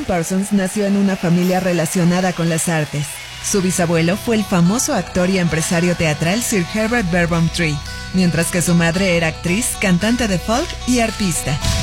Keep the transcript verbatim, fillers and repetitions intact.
Alan Parsons nació en una familia relacionada con las artes. Su bisabuelo fue el famoso actor y empresario teatral Sir Herbert Beerbohm Tree, mientras que su madre era actriz, cantante de folk y arpista.